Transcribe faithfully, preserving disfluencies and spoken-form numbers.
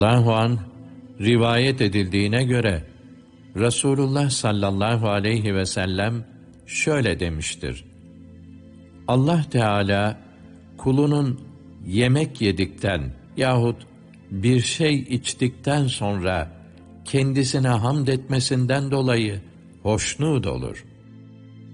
Allahu an rivayet edildiğine göre Resulullah sallallahu aleyhi ve sellem şöyle demiştir: Allah Teala kulunun yemek yedikten yahut bir şey içtikten sonra kendisine hamd etmesinden dolayı hoşnut olur.